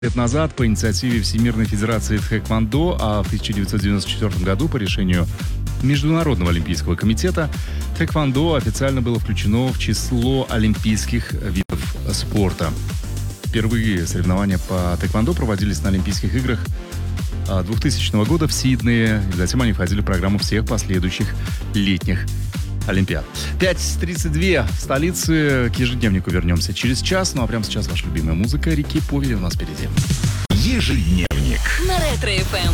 Лет назад по инициативе Всемирной Федерации Тхэквондо, а в 1994 году по решению Международного Олимпийского комитета Тхэквондо официально было включено в число олимпийских видов спорта. Впервые соревнования по Тхэквондо проводились на Олимпийских играх 2000 года в Сиднее, и затем они входили в программу всех последующих летних Олимпиад. 5:32 в столице. К ежедневнику вернемся через час. Ну а прямо сейчас ваша любимая музыка Рики Повери у нас впереди. Ежедневник на Ретро-ФМ.